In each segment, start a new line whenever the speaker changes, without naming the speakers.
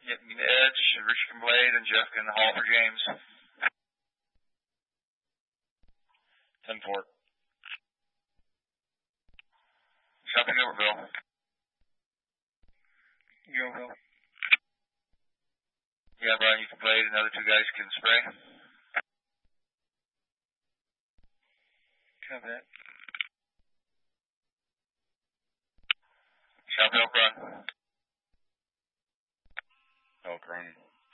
Yep, you can Edge, Rich can Blade, and Jeff can haul for James.
10-4.
Shop in Gilbertville.
Gilbertville.
Yeah, Brian, you can Blade, and the other two guys can spray.
Copy that.
Shop in Elk Run.
Elk Run.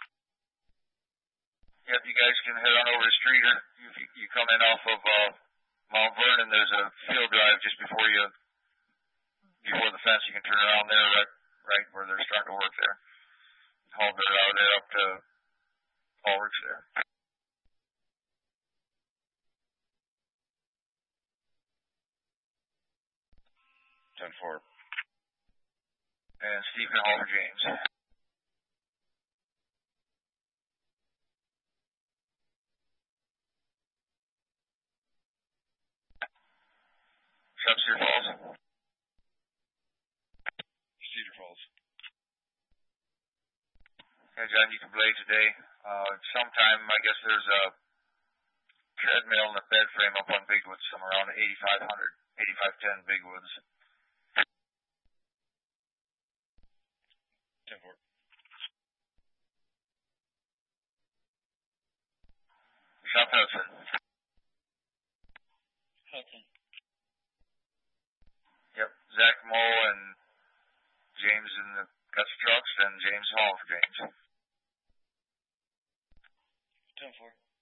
Yep, you guys can head on over to Streeter. If you come in off of Mount Vernon, there's a field drive just before the fence. You can turn around there, right where they're starting to work there. Haul dirt out of there up to Ulrich's there. And Steve can haul for James. Shop Cedar Falls.
Cedar Falls.
Yeah, John, you can Blade today. Sometime, I guess there's a treadmill and a bed frame up on Bigwoods, somewhere around 8510 Bigwoods.
10-4.
Shop Hudson.
Hudson.
Yep, Zach Moe and James in the Guts trucks, and James Hall for James.
10-4.